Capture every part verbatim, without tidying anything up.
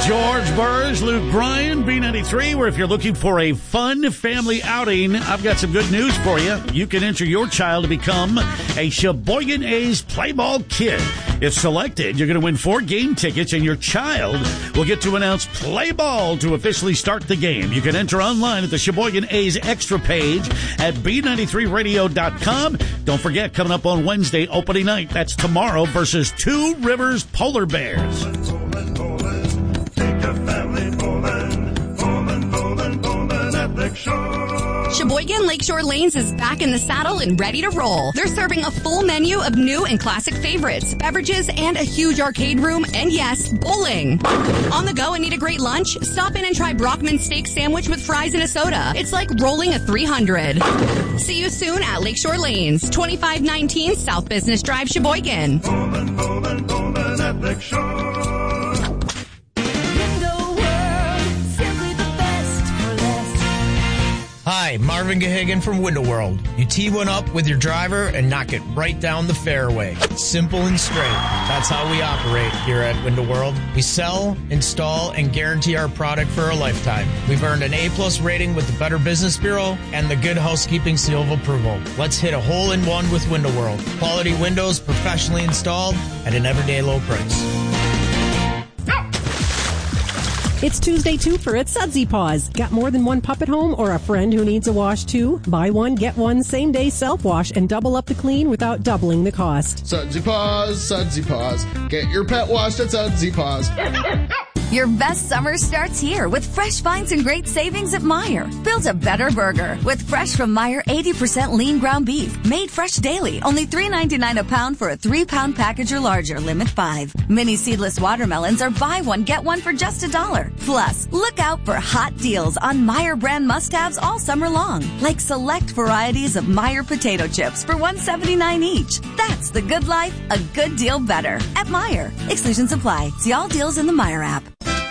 George Burrs, Luke Bryan, B ninety-three, where if you're looking for a fun family outing, I've got some good news for you. You can enter your child to become a Sheboygan A's Play Ball Kid. If selected, you're going to win four game tickets, and your child will get to announce Play Ball to officially start the game. You can enter online at the Sheboygan A's Extra page at B ninety-three radio dot com. Don't forget, coming up on Wednesday, opening night, that's tomorrow, versus Two Rivers Polar Bears. Sheboygan Lakeshore Lanes is back in the saddle and ready to roll. They're serving a full menu of new and classic favorites, beverages, and a huge arcade room, and yes, bowling. On the go and need a great lunch? Stop in and try Brockman's Steak Sandwich with fries and a soda. It's like rolling a three hundred. See you soon at Lakeshore Lanes, twenty-five nineteen South Business Drive, Sheboygan. Bowling, bowling, bowling at Lakeshore. Hi, Marvin Gahagan from Window World. You tee one up with your driver and knock it right down the fairway. Simple and straight. That's how we operate here at Window World. We sell, install, and guarantee our product for a lifetime. We've earned an A-plus rating with the Better Business Bureau and the Good Housekeeping seal of approval. Let's hit a hole in one with Window World. Quality windows professionally installed at an everyday low price. It's Tuesday Twofer at Sudsy Paws. Got more than one pup at home or a friend who needs a wash too? Buy one, get one, same day self-wash and double up the clean without doubling the cost. Sudsy Paws, Sudsy Paws. Get your pet washed at Sudsy Paws. Your best summer starts here with fresh finds and great savings at Meijer. Build a better burger with fresh from Meijer eighty percent lean ground beef. Made fresh daily. Only three ninety-nine a pound for a three pound package or larger. Limit five. Mini seedless watermelons are buy one, get one for just a dollar. Plus, look out for hot deals on Meijer brand must-haves all summer long. Like select varieties of Meijer potato chips for one seventy-nine each. That's the good life, a good deal better. At Meijer. Exclusions apply. See all deals in the Meijer app.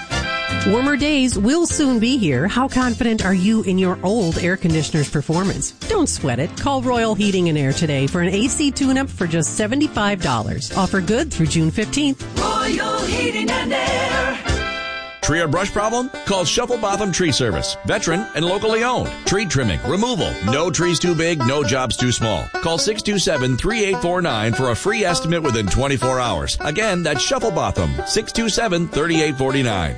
Warmer days will soon be here. How confident are you in your old air conditioner's performance? Don't sweat it. Call Royal Heating and Air today for an A C tune-up for just seventy-five dollars. Offer good through June fifteenth. Royal Heating and Air. Tree or brush problem? Call Shuffle Botham Tree Service. Veteran and locally owned. Tree trimming, removal. No trees too big, no jobs too small. Call six two seven, three eight four nine for a free estimate within twenty-four hours. Again, that's Shuffle Botham. six two seven, three eight four nine.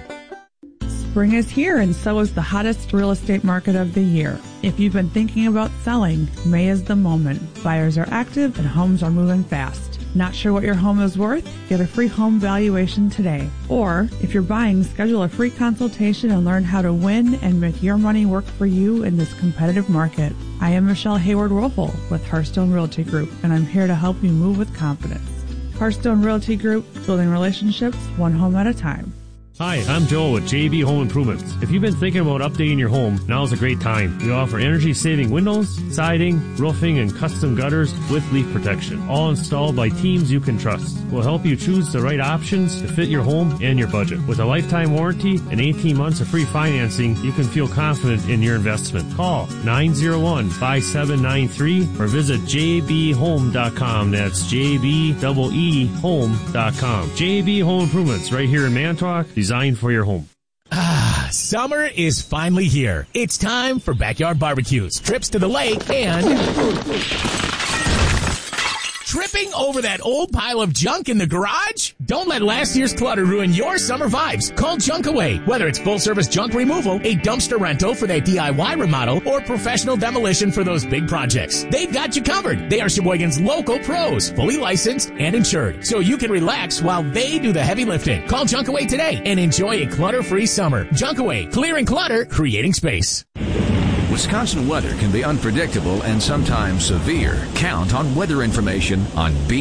Spring is here, and so is the hottest real estate market of the year. If you've been thinking about selling, May is the moment. Buyers are active and homes are moving fast. Not sure what your home is worth? Get a free home valuation today. Or, if you're buying, schedule a free consultation and learn how to win and make your money work for you in this competitive market. I am Michelle Hayward-Wolfel with Hearthstone Realty Group, and I'm here to help you move with confidence. Hearthstone Realty Group, building relationships one home at a time. Hi, I'm Joel with J B Home Improvements. If you've been thinking about updating your home, now's a great time. We offer energy-saving windows, siding, roofing, and custom gutters with leak protection, all installed by teams you can trust. We'll help you choose the right options to fit your home and your budget. With a lifetime warranty and eighteen months of free financing, you can feel confident in your investment. Call nine oh one, five seven nine three or visit j b home dot com. That's J B E E home dot com. J B Home Improvements right here in Manitowoc. Designed for your home. Ah, summer is finally here. It's time for backyard barbecues, trips to the lake, and tripping over that old pile of junk in the garage? Don't let last year's clutter ruin your summer vibes. Call Junk Away. Whether it's full-service junk removal, a dumpster rental for that D I Y remodel, or professional demolition for those big projects, they've got you covered. They are Sheboygan's local pros, fully licensed and insured, so you can relax while they do the heavy lifting. Call Junk Away today and enjoy a clutter-free summer. Junk Away, clearing clutter, creating space. Wisconsin weather can be unpredictable and sometimes severe. Count on weather information on B